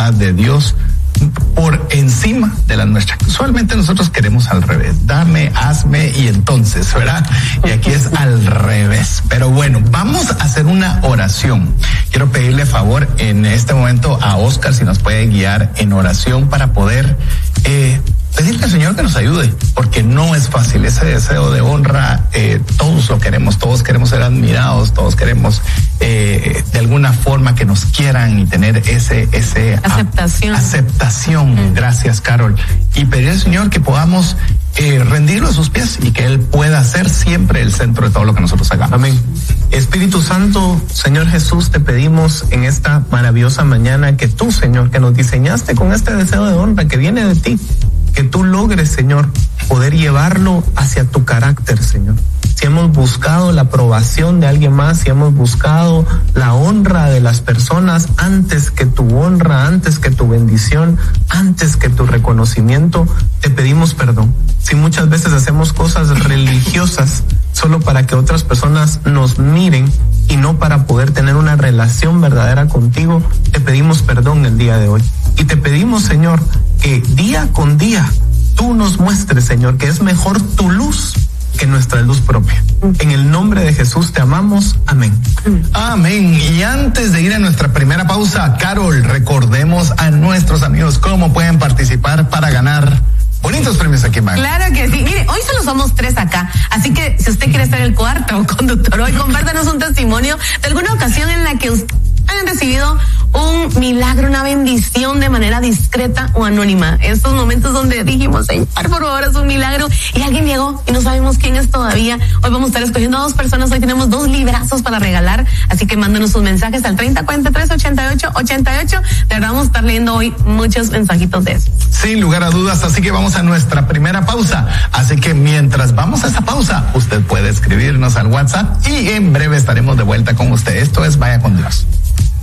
voluntad de Dios por encima de la nuestra. Usualmente nosotros queremos al revés, dame, hazme y entonces, ¿verdad? Y aquí es al revés. Pero bueno, vamos a hacer una oración. Quiero pedirle favor en este momento a Oscar si nos puede guiar en oración para poder pedirle al Señor que nos ayude, porque no es fácil. Ese deseo de honra, todos lo queremos, todos queremos ser admirados, todos queremos de alguna forma que nos quieran y tener ese aceptación. Gracias, Carol. Y pedir al Señor que podamos rendirlo a sus pies y que Él pueda ser siempre el centro de todo lo que nosotros hagamos. Amén. Espíritu Santo, Señor Jesús, te pedimos en esta maravillosa mañana que tú, Señor, que nos diseñaste con este deseo de honra que viene de ti, que tú logres, Señor, poder llevarlo hacia tu carácter, Señor. Si hemos buscado la aprobación de alguien más, si hemos buscado la honra de las personas antes que tu honra, antes que tu bendición, antes que tu reconocimiento, te pedimos perdón. Si muchas veces hacemos cosas religiosas solo para que otras personas nos miren y no para poder tener una relación verdadera contigo, te pedimos perdón el día de hoy. Y te pedimos, Señor, que día con día tú nos muestres, Señor, que es mejor tu luz que nuestra luz propia. En el nombre de Jesús te amamos. Amén. Amén. Y antes de ir a nuestra primera pausa, Carol, recordemos a nuestros amigos cómo pueden participar para ganar bonitos premios aquí en Banco. Claro que sí. Mire, hoy solo somos 3 acá, así que si usted quiere ser el cuarto conductor hoy, compártanos un testimonio de alguna ocasión en la que usted han recibido un milagro, una bendición de manera discreta o anónima. Estos momentos donde dijimos, Señor, por favor, es un milagro, y alguien llegó y no sabemos quién es todavía. Hoy vamos a estar escogiendo a 2 personas, hoy tenemos 2 librazos para regalar, así que mándanos sus mensajes al 3043-8888. De verdad vamos a estar leyendo hoy muchos mensajitos de esos. Sin lugar a dudas, así que vamos a nuestra primera pausa. Así que mientras vamos a esa pausa, usted puede escribirnos al WhatsApp y en breve estaremos de vuelta con usted. Esto es Vaya con Dios.